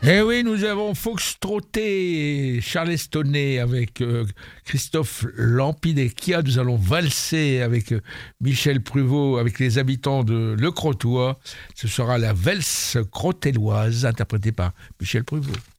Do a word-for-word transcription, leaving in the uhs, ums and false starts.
Eh oui, nous avons foxtrotté Charlestonais avec euh, Christophe Lampidecchia. Nous allons valser avec euh, Michel Pruvot, avec les habitants de Le Crotoy. Ce sera la valse crotelloise, interprétée par Michel Pruvot.